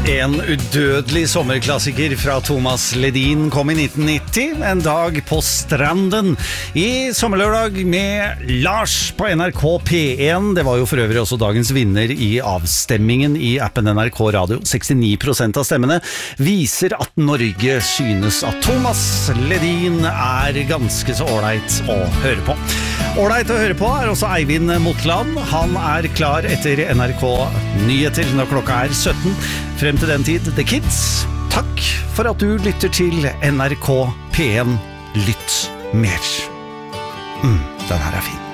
En udødelig sommerklassiker fra Thomas Ledin kom i 1990, en dag på stranden i sommerlørdag med Lars på NRK P1. Det var jo for øvrig også dagens vinner i avstemmingen i appen NRK Radio. 69% av stemmene viser at Norge synes at Thomas Ledin er ganske så ålreit å høre på. Ålreit å høre på er også Eivind Motland. Han er klar etter NRK Nyheter når klokka er 17. Frem til den tid, The Kids, takk for at du lytter til NRK P1. Lytt mer. Den her er fin.